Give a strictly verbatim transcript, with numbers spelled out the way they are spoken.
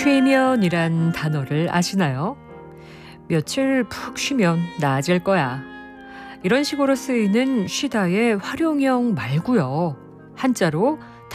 쉬면이란 단어를 아시나요? 며칠 푹 쉬면 나아질 거야. 이런 식으로 쓰이는 쉬다의 활용형 말고요. 한자로